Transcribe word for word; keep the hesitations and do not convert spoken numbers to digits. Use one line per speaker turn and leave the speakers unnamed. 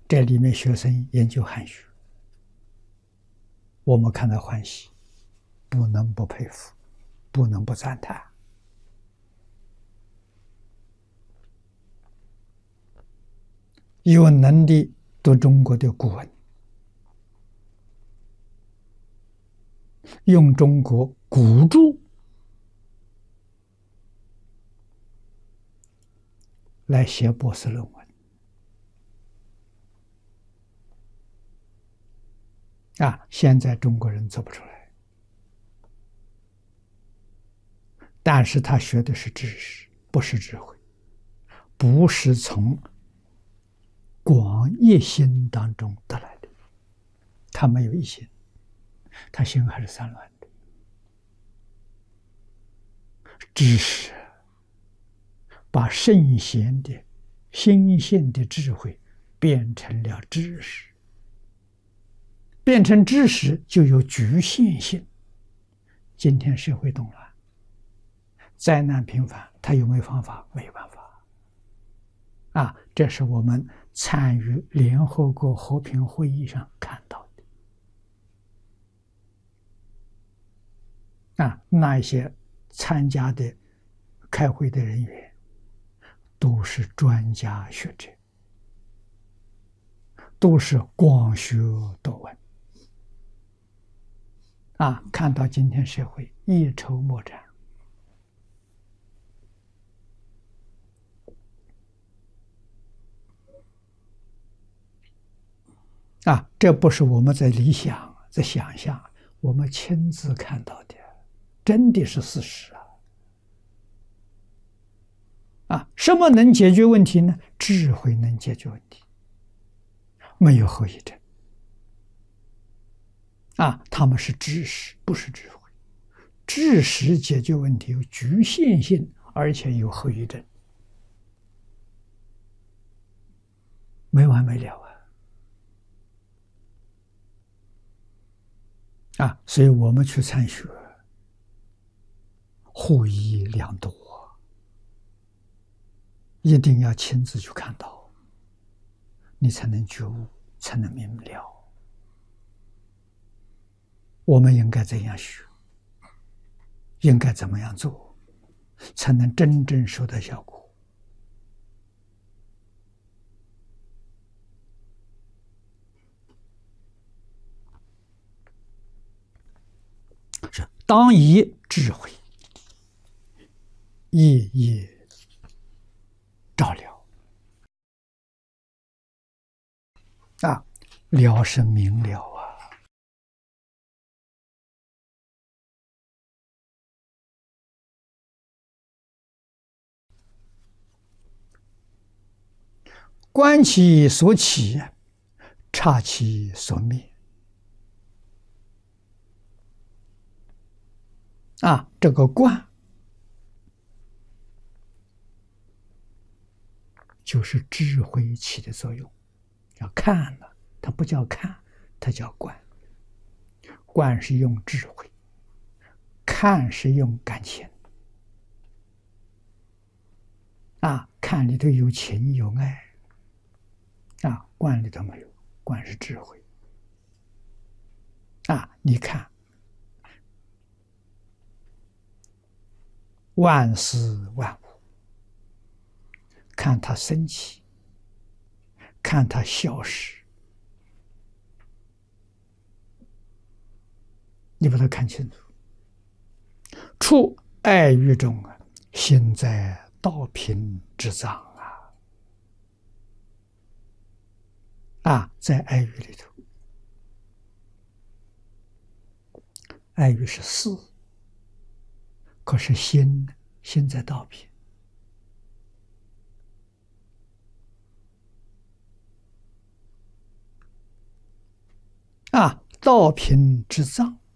这里面学生研究汉学，我们看到欢喜，不能不佩服，不能不赞叹。有能力读中国的古文，用中国古著来写博士论文啊！现在中国人做不出来，但是他学的是知识，不是智慧，不是从广一心当中得来的。他没有一心，他心还是散乱的。知识把圣贤的心性的智慧变成了知识，变成知识就有局限性。今天社会动乱，灾难频繁，他有没有方法？没有办法啊！这是我们参与联合国和平会议上看到的啊，那一些参加的开会的人员都是专家学者，都是广学多闻啊！看到今天社会一筹莫展啊！这不是我们在理想在想象，我们亲自看到的，真的是事实啊！啊，什么能解决问题呢？智慧能解决问题，没有后遗症啊！他们是知识，不是智慧。知识解决问题有局限性，而且有后遗症，没完没了啊！啊，所以我们去参学，获益良多，一定要亲自去看到，你才能觉悟，才能明了。我们应该怎样学？应该怎么样做，才能真正收到效果？是当以智慧夜夜照料啊，了是明了啊。观其所起，察其所灭啊，这个观就是智慧起的作用。要看了，它不叫看，它叫观。观是用智慧，看是用感情啊，看里头有情有爱啊，观里头没有，观是智慧啊。你看万事万物，看它升起，看它消失，你把它看清楚。处爱欲中啊，心在道品之脏啊！啊，在爱欲里头，爱欲是事，可是心呢？心在道品啊，道品之脏。